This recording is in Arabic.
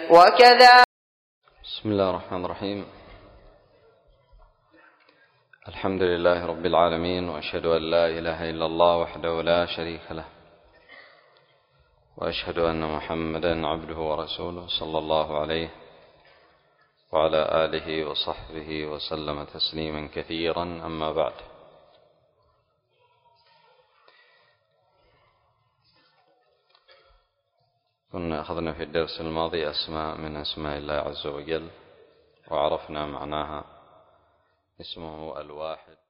وكذا. بسم الله الرحمن الرحيم. الحمد لله رب العالمين، وأشهد أن لا إله إلا الله وحده لا شريك له، وأشهد أن محمدا عبده ورسوله صلى الله عليه وعلى آله وصحبه وسلم تسليما كثيرا. أما بعد، كنا أخذنا في الدرس الماضي أسماء من أسماء الله عز وجل، وعرفنا معناها. اسمه الواحد